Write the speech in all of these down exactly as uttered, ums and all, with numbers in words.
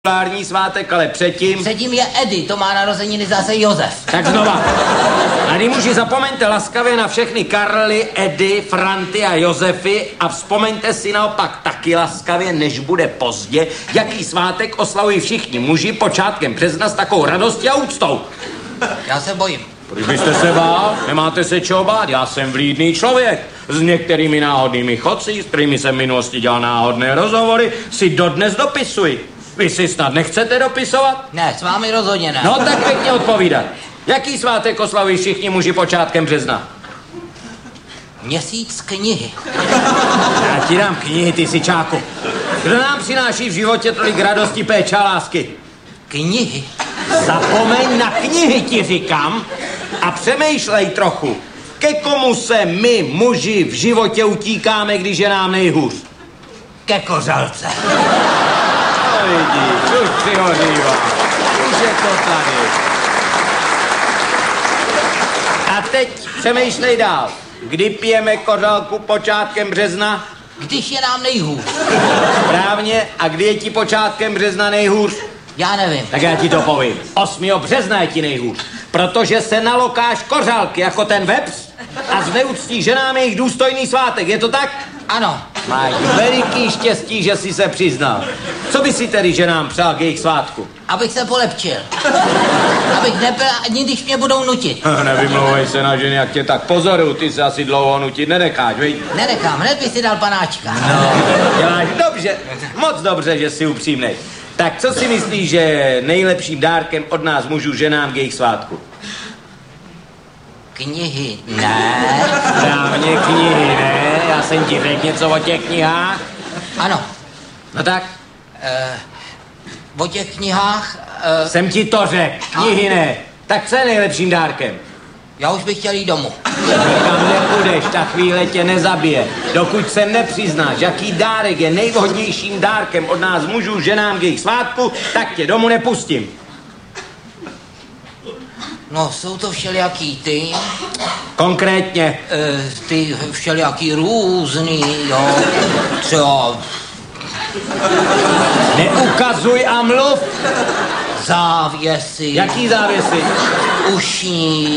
populární svátek, ale předtím... Předtím je Edy, to má narozeniny zase Josef. Tak znova. Mladí muži, zapomeňte laskavě na všechny Karly, Edy, Franty a Josefy a vzpomeňte si naopak taky laskavě, než bude pozdě, jaký svátek oslavují všichni muži počátkem března s takovou radostí a úctou. Já se bojím. Proč byste se bál? Nemáte se čeho bát, já jsem vlídný člověk. S některými náhodnými chodci, s kterými jsem v minulosti dělal náhodné rozhovory, si dodnes dopisuji. Vy si snad nechcete dopisovat? Ne, s vámi rozhodně ne. No tak pěkně odpovídat. Jaký svátek oslavují všichni muži počátkem března? Měsíc knihy. Já ti dám knihy, ty sičáku. Kdo nám přináší v životě tolik radosti, péče a lásky? Knihy? Zapomeň na knihy, ti říkám, a přemýšlej trochu. Ke komu se my, muži, v životě utíkáme, když je nám nejhůř? Ke kořalce. No vidíš, už přihořívá. Už je to tady. A teď přemýšlej dál. Kdy pijeme kořalku počátkem března? Když je nám nejhůř. Správně. A kdy je ti počátkem března nejhůř? Já nevím. Tak já ti to povím. osmého března je ti nejhůř. Protože se nalokáš kořálky jako ten Vepř a zneuctíš ženám jejich důstojný svátek. Je to tak? Ano. Máš veliký štěstí, že jsi se přiznal. Co by si tedy ženám přál k jejich svátku? Abych se polepčil. Abych nepil ani když mě budou nutit. Nevymlouvej se na ženy, jak tě tak pozoruju. Ty se asi dlouho nutit nenecháš, viď? Nenechám, hned by si dal panáčka. No, děláš dobře. Moc dobře, že jsi upřímnej. Tak co si myslíš, že je nejlepším dárkem od nás mužů ženám k jejich svátku? Knihy, ne. Správně, knihy, ne. Já jsem ti řekl něco o těch knihách. Ano. No tak? Uh, o těch knihách... Uh, jsem ti to řekl, knihy ne. Tak co je nejlepším dárkem? Já už bych chtěl jít domů. Nikam nepůjdeš, ta chvíle tě nezabije. Dokud se nepřiznáš, jaký dárek je nejvhodnějším dárkem od nás mužů ženám k jejich svátku, tak tě domů nepustím. No, jsou to všelijaký ty... Konkrétně? Uh, ty všelijaký různý, jo. Třeba... Neukazuj a mluv. Závěsy. Jaký závěsy? Ušní,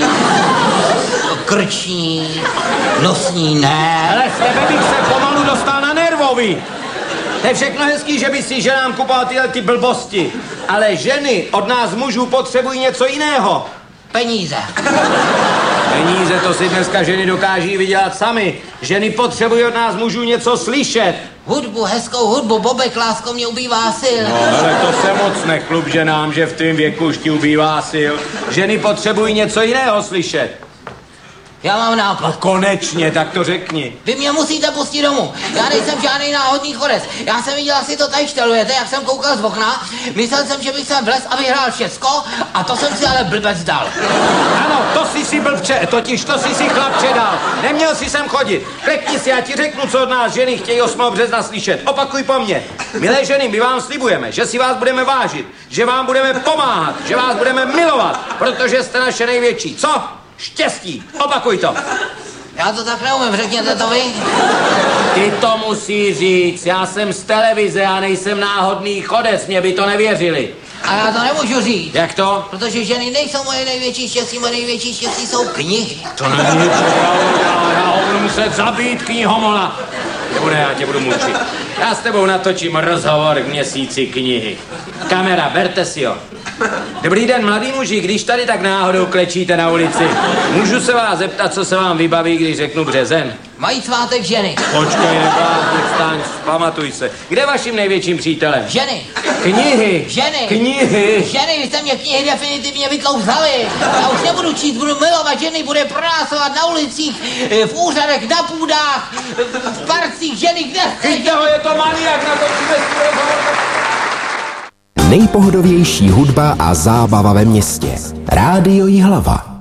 krční, nosní, ne. Ale s tebe bych se pomalu dostal na nervový. To je všechno hezký, že by si ženám kupoval tyhle ty blbosti. Ale ženy od nás mužů potřebují něco jiného. Peníze. Peníze, to si dneska ženy dokáží vydělat sami. Ženy potřebují od nás mužů něco slyšet. Hudbu, hezkou hudbu, Bobek, lásko, mě ubývá sil. No, ale to se moc nechlup ženám, že v tvým věku už ti ubývá sil. Ženy potřebují něco jiného slyšet. Já mám nápad. No konečně, tak to řekni. Vy mě musíte pustit domů. Já nejsem žádný náhodný chodec. Já jsem viděl, asi to tady štelujete, jak jsem koukal z okna. Myslel jsem, že bych sem vlez a vyhrál všecko, a to jsem si ale blbec dal. Ano, to jsi si blbče, totiž to jsi si chlapče dal. Neměl si sem chodit. Klekni si, já ti řeknu, co od nás ženy chtějí osmého března slyšet. Opakuj po mně. Milé ženy, my vám slibujeme, že si vás budeme vážit, že vám budeme pomáhat, že vás budeme milovat, protože jste naše největší. Co? Štěstí. Opakuj to. Já to tak neumím, řekněte to vy. Ty to musí říct, já jsem z televize, já nejsem náhodný chodec, mě by to nevěřili. A já to nemůžu říct. Jak to? Protože ženy nejsou moje největší štěstí, moje největší štěstí jsou knihy. To není pravda, já ho budu muset zabít, knihomola. Nebude, já tě budu mučit. Já s tebou natočím rozhovor k měsíci knihy. Kamera, berte si ho. Dobrý den, mladý muži, když tady tak náhodou klečíte na ulici, můžu se vás zeptat, co se vám vybaví, když řeknu březen? Mají svátek ženy. Počkej, neblázni, vstaň, pamatuj se. Kde je vaším největším přítelem? Ženy. Knihy. Ženy. Knihy. Ženy, vy jste mě knihy definitivně vytlouzali. Já už nebudu číst, budu milovat ženy, bude pronásovat na ulicích, v úřadech, na půdách, v parcích, ženy, kde chce. Chyťte ho, je to maniak, natočíme si rozhovor. Nejpohodovější hudba a zábava ve městě. Rádio Jihlava.